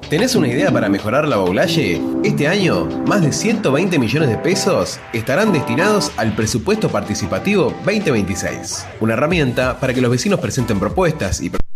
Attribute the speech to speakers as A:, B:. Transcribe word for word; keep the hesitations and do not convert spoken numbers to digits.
A: ¿Tenés una idea para mejorar la Baulalle? Este año, más de ciento veinte millones de pesos estarán destinados al Presupuesto Participativo veinte veintiséis. Una herramienta para que los vecinos presenten propuestas y